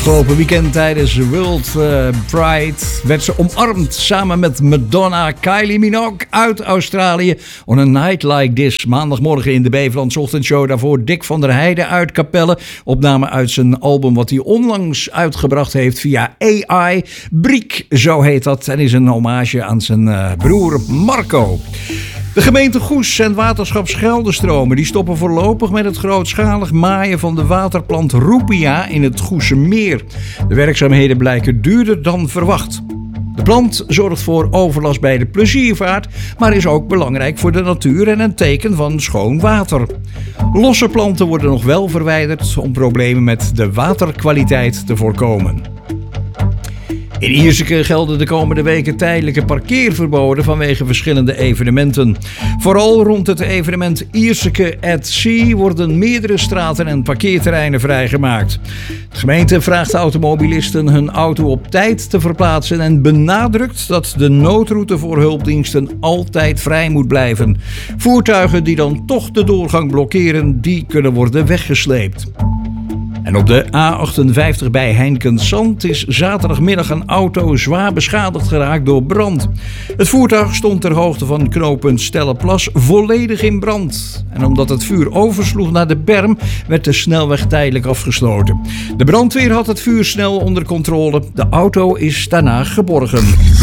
Afgelopen weekend tijdens World Pride werd ze omarmd samen met Madonna. Kylie Minogue uit Australië. On a night like this. Maandagmorgen in de Bevelandse ochtendshow. Daarvoor Dick van der Heijden uit Capelle. Opname uit zijn album wat hij onlangs uitgebracht heeft via AI. Briek, zo heet dat. En is een hommage aan zijn broer Marco. De gemeente Goes en waterschap Scheldenstromen die stoppen voorlopig met het grootschalig maaien van de waterplant Roepia in het Goese Meer. De werkzaamheden blijken duurder dan verwacht. De plant zorgt voor overlast bij de pleziervaart, maar is ook belangrijk voor de natuur en een teken van schoon water. Losse planten worden nog wel verwijderd om problemen met de waterkwaliteit te voorkomen. In Ierseke gelden de komende weken tijdelijke parkeerverboden vanwege verschillende evenementen. Vooral rond het evenement Ierseke at Sea worden meerdere straten en parkeerterreinen vrijgemaakt. De gemeente vraagt automobilisten hun auto op tijd te verplaatsen en benadrukt dat de noodroute voor hulpdiensten altijd vrij moet blijven. Voertuigen die dan toch de doorgang blokkeren, die kunnen worden weggesleept. En op de A58 bij Heinkensand is zaterdagmiddag een auto zwaar beschadigd geraakt door brand. Het voertuig stond ter hoogte van knooppunt Stellenplas volledig in brand. En omdat het vuur oversloeg naar de berm, werd de snelweg tijdelijk afgesloten. De brandweer had het vuur snel onder controle. De auto is daarna geborgen.